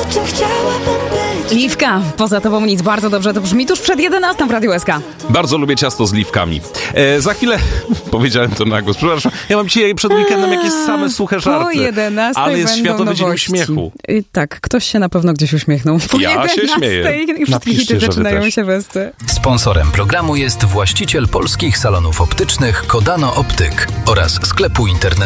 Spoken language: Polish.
czym chciałabym być. Liwka, poza tobą nic, bardzo dobrze to brzmi tuż przed 11 w Radiu SK. Bardzo lubię ciasto z liwkami. Za chwilę, powiedziałem to na głos, przepraszam, ja mam dzisiaj przed weekendem jakieś same suche żarty. Po 11 ale jest będą Światowy Dzień nowości. Uśmiechu. Tak, ktoś się na pewno gdzieś uśmiechnął. Po Ja 11 się śmieję. I wszystkie Napiszcie, hity że wy zaczynają też. się westy. Sponsorem programu jest właściciel polskich salonów optycznych Kodano Optyk oraz sklepu internetowego